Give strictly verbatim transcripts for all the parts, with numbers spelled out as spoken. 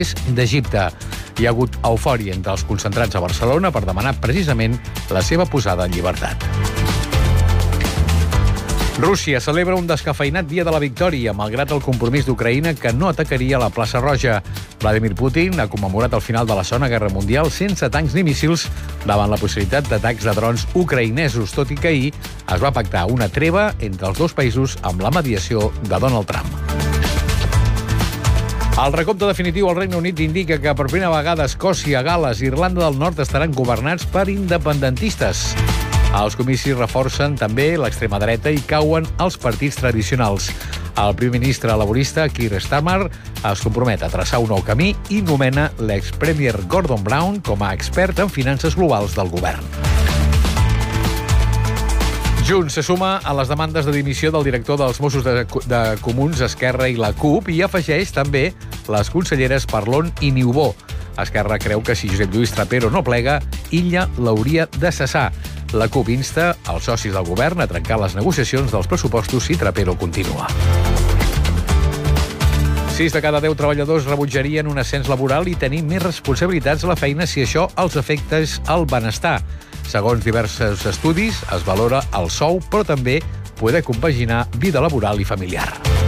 d'Egipte. Hi ha hagut eufòria entre els concentrats a Barcelona per demanar precisament la seva posada en llibertat. Rússia celebra un descafeïnat dia de la victòria, malgrat el compromís d'Ucraïna que no atacaria la plaça Roja. Vladimir Putin ha commemorat el final de la Segona Guerra Mundial sense tancs ni míssils davant la possibilitat d'atacs de drons ucraïnesos, tot i que ahir es va pactar una treva entre els dos països amb la mediació de Donald Trump. El recompte definitiu al Regne Unit indica que per primera vegada Escòcia, Gal·les i Irlanda del Nord estaran governats per independentistes. Els comicis reforcen també l'extrema dreta i cauen els partits tradicionals. El primer ministre laborista, Keir Starmer, es compromet a traçar un nou camí i nomena l'ex-premier Gordon Brown com a expert en finances globals del govern. Junts se suma a les demandes de dimissió del director dels Mossos de, de Comuns, Esquerra i la CUP i afegeix també les conselleres Parlon i Niubó. Esquerra creu que si Josep Lluís Trapero no plega, Illa l'hauria de cessar. La CUP insta els socis del govern a trencar les negociacions dels pressupostos si Trapero continua. Sis de cada deu treballadors rebutjarien un ascens laboral i tenir més responsabilitats a la feina si això els afectés el benestar. Segons diversos estudis, es valora el sou, però també poder compaginar vida laboral i familiar.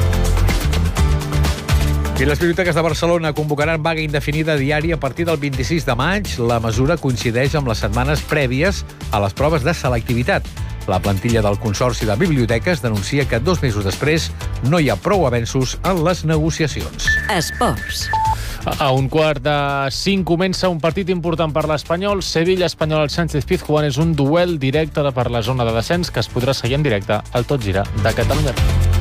I les biblioteques de Barcelona convocaran vaga indefinida diària a partir del vint-i-sis de maig. La mesura coincideix amb les setmanes prèvies a les proves de selectivitat. La plantilla del Consorci de Biblioteques denuncia que dos mesos després no hi ha prou avenços en les negociacions. Esports. A un quart de cinc comença un partit important per l'Espanyol. Sevilla-Espanyol al Sánchez-Pizjuán és un duel directe per la zona de descens que es podrà seguir en directe al Tot Gira de Catalunya.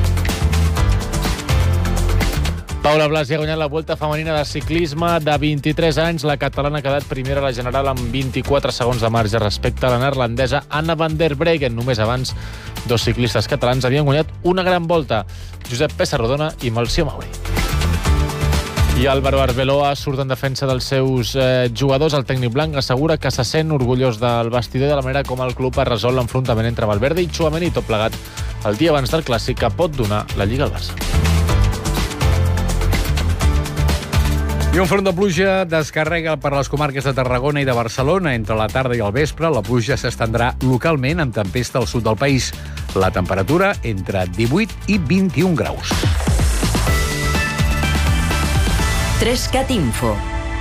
Paula Blasi ha guanyat la Vuelta femenina de ciclisme de vint-i-tres anys. La catalana ha quedat primera a la general amb vint-i-quatre segons de marge respecte a la neerlandesa Anna van der Breggen. Només abans, dos ciclistes catalans havien guanyat una gran volta, Josep Pessarrodona i Melcior Mauri. I Álvaro Arbeloa surt en defensa dels seus eh, jugadors. El tècnic blanc assegura que se sent orgullós del vestidor de la manera com el club ha resolt l'enfrontament entre Valverde i Tchouaméni, tot plegat el dia abans del clàssic que pot donar la Lliga al Barça. I un front de pluja descarrega per les comarques de Tarragona i de Barcelona. Entre la tarda i el vespre, la pluja s'estendrà localment amb tempesta al sud del país. La temperatura entre divuit i vint-i-un graus. Trescat Info.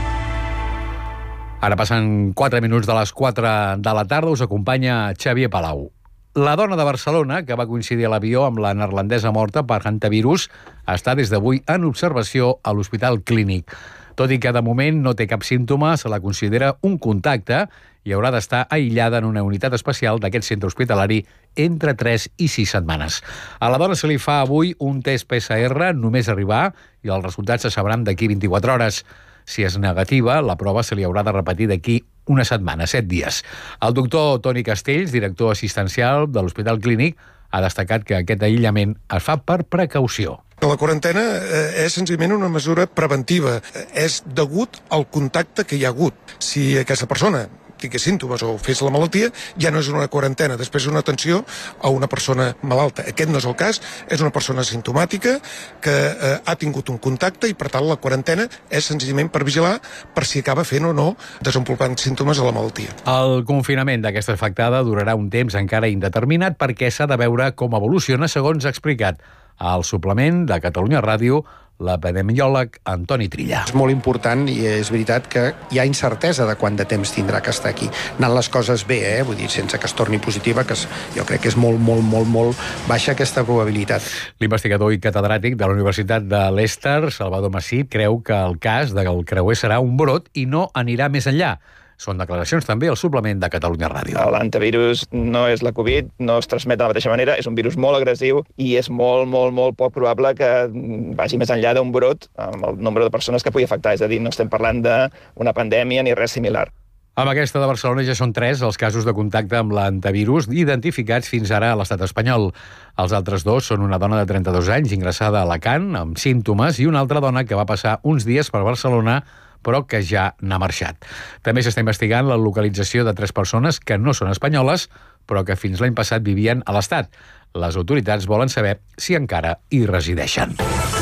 Ara passen quatre minuts de les quatre de la tarda. Us acompanya Xavier Palau. La dona de Barcelona, que va coincidir a l'avió amb la neerlandesa morta per hantavirus, està des d'avui en observació a l'Hospital Clínic. Tot i que de moment no té cap símptoma, se la considera un contacte i haurà d'estar aïllada en una unitat especial d'aquest centre hospitalari entre tres i sis setmanes. A la dona se li fa avui un test P C R només arribar i els resultats se sabran d'aquí vint-i-quatre hores. Si és negativa, la prova se li haurà de repetir d'aquí una setmana, set dies. El doctor Toni Castells, director assistencial de l'Hospital Clínic, ha destacat que aquest aïllament es fa per precaució. La quarantena és senzillament una mesura preventiva. És degut al contacte que hi ha hagut. Si aquesta persona tingués símptomes o fes la malaltia, ja no és una quarantena, després és una atenció a una persona malalta. Aquest no és el cas, és una persona simptomàtica que eh, ha tingut un contacte i, per tant, la quarantena és senzillament per vigilar per si acaba fent o no desenvolupant símptomes de la malaltia. El confinament d'aquesta afectada durarà un temps encara indeterminat perquè s'ha de veure com evoluciona, segons ha explicat al suplement de Catalunya Ràdio l'epidemiòleg Antoni Trilla. És molt important i és veritat que hi ha incertesa de quant de temps tindrà que estar aquí. Anant les coses bé, eh? Vull dir, sense que es torni positiva, que jo crec que és molt, molt, molt, molt baixa aquesta probabilitat. L'investigador i catedràtic de la Universitat de Leicester, Salvador Massip, creu que el cas del creuer serà un brot i no anirà més enllà. Són declaracions també al suplement de Catalunya Ràdio. L'antivirus no és la Covid, no es transmet de la mateixa manera, és un virus molt agressiu i és molt, molt, molt poc probable que vagi més enllà d'un brot amb el nombre de persones que pugui afectar. És a dir, no estem parlant d'una pandèmia ni res similar. Amb aquesta de Barcelona ja són tres els casos de contacte amb l'antivirus identificats fins ara a l'estat espanyol. Els altres dos són una dona de trenta-dos anys ingressada a Alacant amb símptomes i una altra dona que va passar uns dies per Barcelona però que ja n'ha marxat. També s'està investigant la localització de tres persones que no són espanyoles, però que fins l'any passat vivien a l'Estat. Les autoritats volen saber si encara hi resideixen.